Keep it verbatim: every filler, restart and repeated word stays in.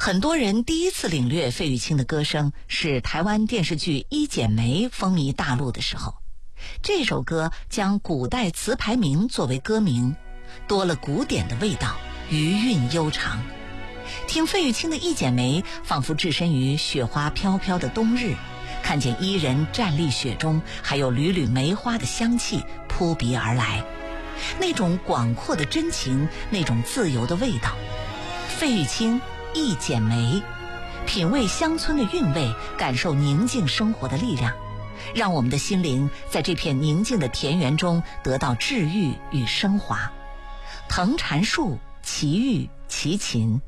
很多人第一次领略费玉清的歌声是台湾电视剧《一剪梅》风靡大陆的时候。这首歌将古代词牌名作为歌名，多了古典的味道，余韵悠长。听费玉清的《一剪梅》，仿佛置身于雪花飘飘的冬日，看见伊人站立雪中，还有缕缕梅花的香气扑鼻而来，那种广阔的真情，那种自由的味道。费玉清《一剪梅》，品味乡村的韵味，感受宁静生活的力量，让我们的心灵在这片宁静的田园中得到治愈与升华。藤缠树，齐豫齐秦。